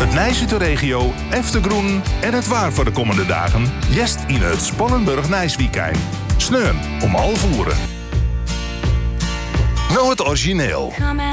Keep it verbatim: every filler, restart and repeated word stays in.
Het Nijs uit de regio, Eftergroen en het waar voor de komende dagen. Jest in het Spannenburg Nijsweekend. Sneun om half voeren. Nou het origineel.